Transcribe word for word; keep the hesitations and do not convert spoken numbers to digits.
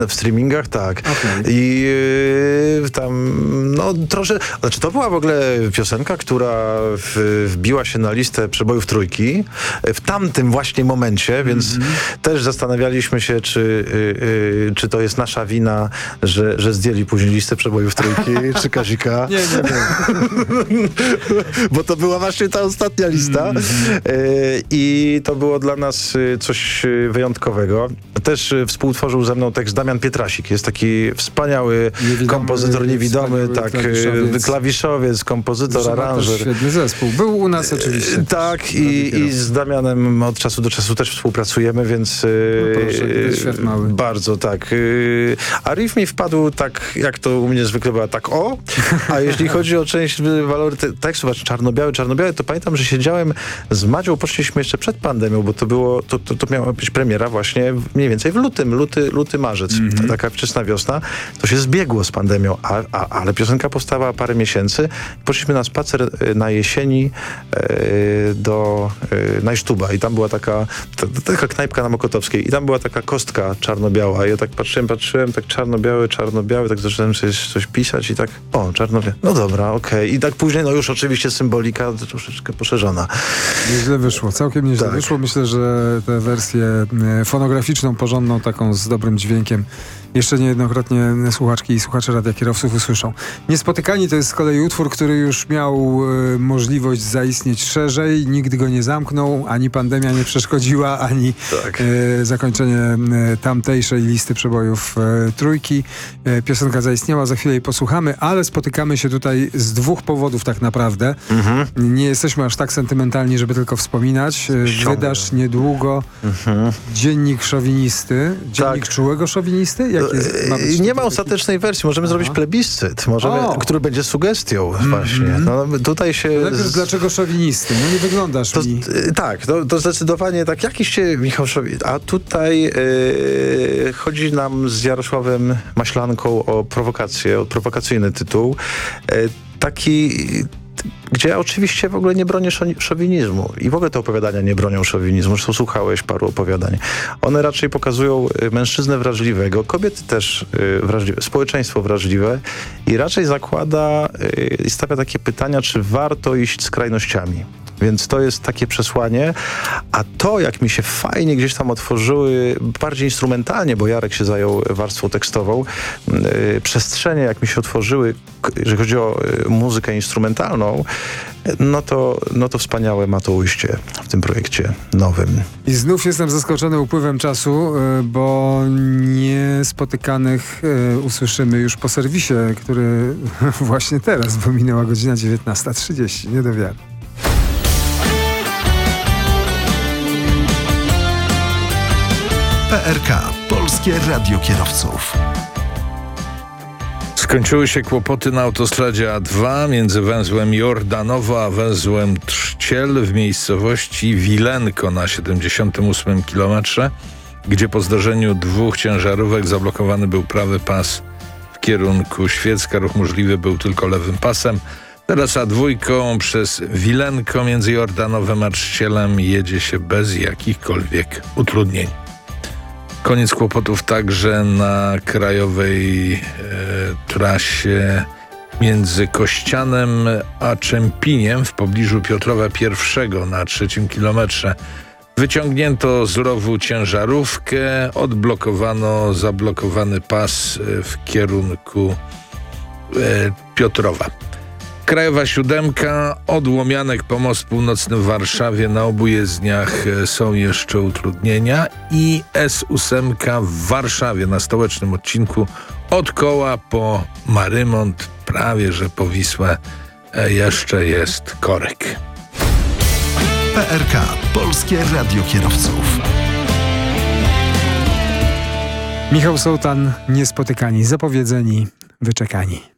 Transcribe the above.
W streamingach, tak. Okay. I yy, tam, no trosze, znaczy to była w ogóle piosenka, która w, wbiła się na listę przebojów trójki w tamtym właśnie momencie, więc mm-hmm. też zastanawialiśmy się, czy, yy, yy, czy to jest nasza wina, że, że zdjęli później listę przebojów trójki, czy Kazika. Nie, nie, nie. Bo to była właśnie ta ostatnia lista. Mm-hmm. Yy, I to było dla nas coś wyjątkowego. Też współtworzył ze mną tekst Damian Pietrasik. Jest taki wspaniały niewidomy, kompozytor niewidomy, tak, klawiszowiec, klawiszowiec kompozytor, Zresztą aranżer. Świetny zespół. Był u nas oczywiście. Tak, i, i z Damianem od czasu do czasu też współpracujemy, więc no proszę, to świat mały. Bardzo tak. A riff mi wpadł tak, jak to u mnie zwykle była, tak o, a jeśli chodzi o część walory tekstu, właśnie czarno-biały, czarno-biały, to pamiętam, że siedziałem z Madzią, poszliśmy jeszcze przed pandemią, bo to było, to, to, to miała być premiera właśnie mniej więcej w lutym, luty, luty marzec, mm-hmm. taka wczesna wiosna. To się zbiegło z pandemią, a, a, ale piosenka powstała parę miesięcy. Poszliśmy na spacer na jesieni e, do e, Najsztuba i tam była taka, ta, taka knajpka na Mokotowskiej i tam była taka kostka czarno-biała. I ja tak patrzyłem, patrzyłem, tak czarno-biały, czarno-biały, tak zacząłem sobie coś pisać i tak, o, czarno-biały, no dobra, okej. Okay. I tak później, no już oczywiście symbolika troszeczkę poszerzona. Nieźle wyszło, całkiem nieźle tak. wyszło. Myślę, że tę wersję fonograficzną, porządną, taką z dobrym dźwiękiem jeszcze niejednokrotnie słuchaczki i słuchacze Radia Kierowców usłyszą. Niespotykani to jest z kolei utwór, który już miał e, możliwość zaistnieć szerzej. Nikt go nie zamknął, ani pandemia nie przeszkodziła, ani tak. e, zakończenie e, tamtejszej listy przebojów e, trójki. E, piosenka zaistniała, za chwilę jej posłuchamy, ale spotykamy się tutaj z dwóch powodów tak naprawdę. Mhm. Nie jesteśmy aż tak sentymentalni, żeby tylko wspominać. E, wydasz niedługo mhm. Dziennik Szowinisty. Dziennik tak. Czułego Szowinisty? Jak jest, ma być nie ma ostatecznej wersji. Możemy Aha. zrobić plebiscyt, możemy, który będzie sugestią mm-hmm. właśnie. No, tutaj się... No najpierw, z... dlaczego szowinisty? No nie wyglądasz to, mi... Tak, to, to zdecydowanie tak. Jakiś się Michał Szowin... A tutaj yy, chodzi nam z Jarosławem Maślanką o prowokację, o prowokacyjny tytuł. Yy, taki... Gdzie ja oczywiście w ogóle nie bronię szowinizmu i w ogóle te opowiadania nie bronią szowinizmu. Zresztą słuchałeś paru opowiadań. One raczej pokazują mężczyznę wrażliwego, kobiety też wrażliwe, społeczeństwo wrażliwe i raczej zakłada i stawia takie pytania, czy warto iść skrajnościami. Więc to jest takie przesłanie, a to jak mi się fajnie gdzieś tam otworzyły, bardziej instrumentalnie, bo Jarek się zajął warstwą tekstową, yy, przestrzenie jak mi się otworzyły, jeżeli chodzi o yy, muzykę instrumentalną, no to, no to wspaniałe ma to ujście w tym projekcie nowym. I znów jestem zaskoczony upływem czasu, yy, bo niespotykanych yy, usłyszymy już po serwisie, który właśnie teraz, bo minęła godzina dziewiętnasta trzydzieści. Nie do wiary. P R K. Polskie Radio Kierowców. Skończyły się kłopoty na autostradzie A dwa między węzłem Jordanowo a węzłem Trzciel w miejscowości Wilenko na siedemdziesiątym ósmym kilometrze, gdzie po zdarzeniu dwóch ciężarówek zablokowany był prawy pas w kierunku Świecka. Ruch możliwy był tylko lewym pasem. Teraz A dwa przez Wilenko między Jordanowem a Trzcielem jedzie się bez jakichkolwiek utrudnień. Koniec kłopotów także na krajowej e, trasie między Kościanem a Czempiniem w pobliżu Piotrowa Pierwszego na trzecim kilometrze. Wyciągnięto z rowu ciężarówkę, odblokowano zablokowany pas w kierunku e, Piotrowa. Krajowa siódemka, od Łomianek po Most Północny w Warszawie. Na obu jezdniach są jeszcze utrudnienia. I S osiem w Warszawie na stołecznym odcinku od Koła po Marymont, prawie że po Wisłę, jeszcze jest korek. P R K. Polskie Radio Kierowców. Michał Sołtan, niespotykani, zapowiedzeni, wyczekani.